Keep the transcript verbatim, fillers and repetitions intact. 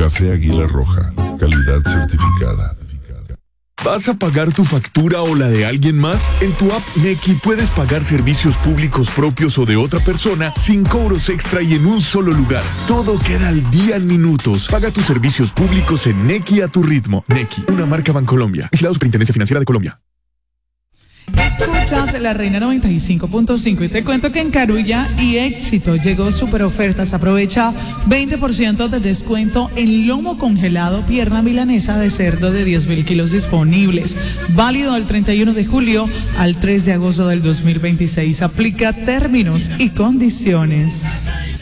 Café Águila Roja, calidad certificada. ¿Vas a pagar tu factura o la de alguien más? En tu app Nequi puedes pagar servicios públicos propios o de otra persona sin cobros extra y en un solo lugar. Todo queda al día en minutos. Paga tus servicios públicos en Nequi a tu ritmo. Nequi, una marca Bancolombia. Vigilado Superintendencia Financiera de Colombia. Escuchas La Reina noventa y cinco punto cinco y te cuento que en Carulla y Éxito llegó super ofertas. Aprovecha veinte por ciento de descuento en lomo congelado, pierna milanesa de cerdo de diez mil kilos disponibles. Válido del treinta y uno de julio al tres de agosto del dos mil veintiséis. Aplica términos y condiciones.